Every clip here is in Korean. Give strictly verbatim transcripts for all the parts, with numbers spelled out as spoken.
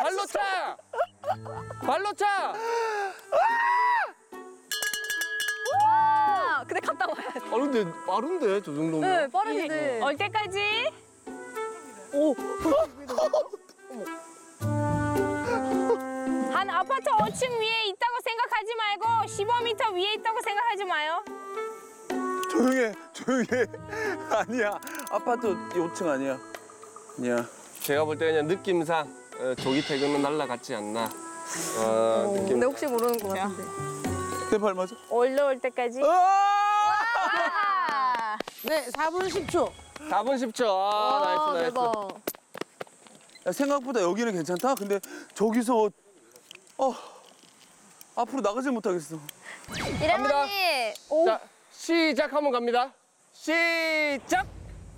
발로 차. 발로 차. 와, 근데 갔다 와야 돼. 아 근데 빠른데 저 정도면. 네, 빠르시네. 올 때까지. 오, 한 아파트 오 층 위에 있다고 생각하지 말고 십오 미터 위에 있다고 생각하지 마요. 조용해, 조용해. 아니야, 아파트 오 층 아니야. 아니야. 제가 볼 때 그냥 느낌상 어, 조기 퇴근은 날라갔지 않나. 어, 느낌. 근데 혹시 모르는 것 같은데. 내 발 맞아? 올라올 때까지. 아! 아! 네, 사 분 십 초. 사 분 십 초. 아, 나이스 나이스. 대박. 야, 생각보다 여기는 괜찮다. 근데 저기서 어 앞으로 나가질 못하겠어. 이래머니. 오, 자 시작하면 갑니다. 시작.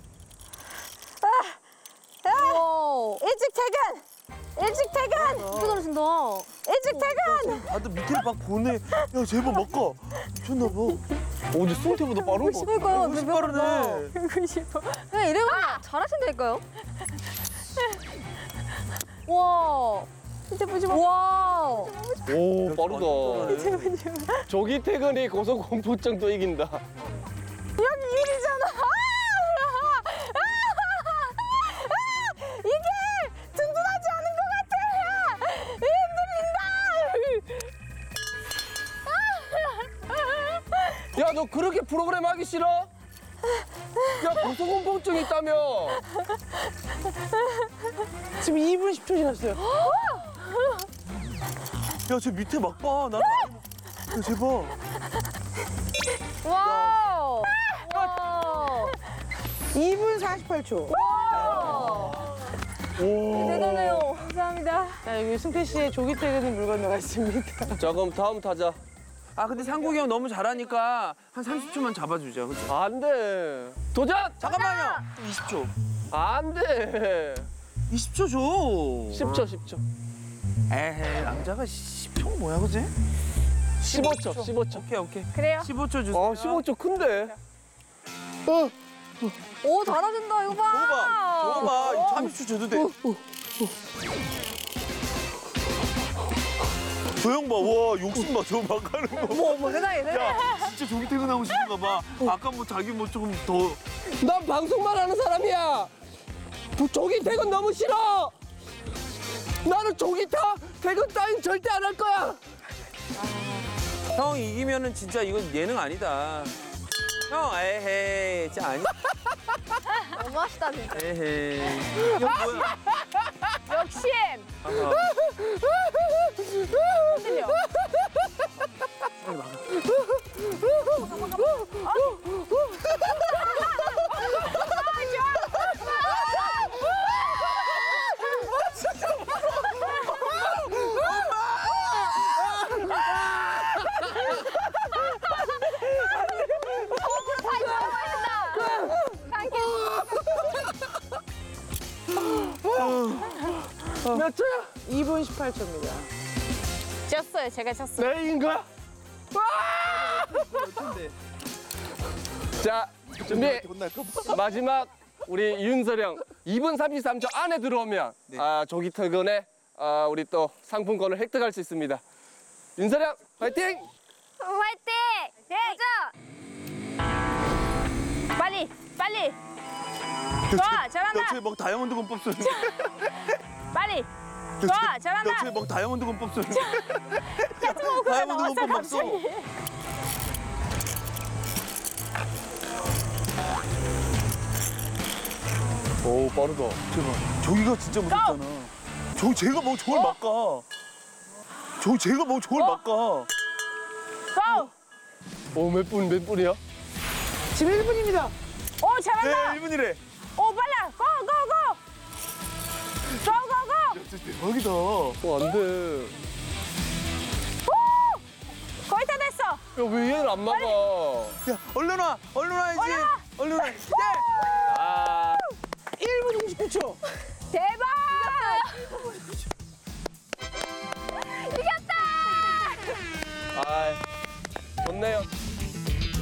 오. 일찍 퇴근. 일찍 퇴근. 이거 잘하신다. 일찍 퇴근. 다들 밑에 막 보네. 야, 제발 막 가. 미쳤나 봐. 어, 근데 승태보다 빠른 거. 그러니까요, 훨씬 빠르네. 그냥 이래머니 잘하신다니까요. 와. 진짜 보지 마. 와. 오 빠르다. 조기 퇴근이 고소공포증도 이긴다. 여기 일이잖아. 이게 든든하지 않은 것 같아. 흔들린다. 야 너 그렇게 프로그램 하기 싫어? 야 고소공포증 있다며. 지금 이 분 십 초 지났어요. 야, 저 밑에 막 봐. 나는 야, 제발. 와우. 와. 이 분 사십팔 초. 대단해요. 감사합니다. 자, 여기 승태 씨의 조기 퇴근은 물 건너가 있습니다. 자 그럼 다음 타자. 아, 근데 상국이 형 너무 잘하니까 한 삼십 초만 잡아주자. 그치? 안 돼. 도전. 잠깐만요. 이십 초. 안 돼. 이십 초 줘. 십 초 십 초. 에헤이, 남자가 십 초가 뭐야, 그지? 십오 초 십오 초. 오케이, 오케이. 그래요. 십오 초 주세요. 어 십오 초 큰데. 오, 잘하신다. 이거 봐. 저거 봐. 저거 봐. 삼십 초 줘도 돼. 저 형 봐. 와, 욕심 봐. 저거 막 하는 거. 어머, 어머, 세상에, 세상에. 야, 진짜 조기 퇴근하고 싶은가 봐. 아까 뭐 자기 뭐 조금 더. 난 방송만 하는 사람이야. 부- 조기 퇴근 너무 싫어. 나는 조기 타 퇴근 따윈 절대 안 할 거야. 형 이기면은 진짜 이건 예능 아니다. 형, 에헤이. 진짜 아니. 너무하시다, 진짜. 에헤이. 형 뭐야? 욕심. 아하. 흔들려. 몇 초야? 이 분 십팔 초입니다. 졌어요. 제가 졌어요. 내 이긴 거야? 자 준비. 마지막 우리 윤서령 이 분 삼십삼 초 안에 들어오면 아, 조기 퇴근에 아, 우리 또 상품권을 획득할 수 있습니다. 윤서령 화이팅! 화이팅! 가자! 빨리, 빨리. 좋아, 잘한다. 야, 쟤막 다이아몬드 공법 소리. 빨리. 좋아, 잘한다. 야, 쟤막 다이아몬드 공법 소리. 같이 먹고 다이아몬드 나왔어, 공법 막 써. 갑자기. 오 빠르다. 제발. 저기가 진짜 무섭잖아. 저 쟤가 뭐 저걸 막 가. 저 쟤가 뭐 저걸 막 가. 고! 오몇 분 몇 분이야? 지금 일 분입니다. 오, 네, 잘한다. 일 분이래. 오, 빨라. 고, 고, 고. 고, 고, 고. 진짜 대박이다. 어 안 돼. 거의 다 됐어. 야 왜 얘를 안 막아? 야, 얼른 와. 얼른 와야지. 얼른 와. 야! 아. 일 분 오십구 초. 대박! 이겼다! 아 좋네요.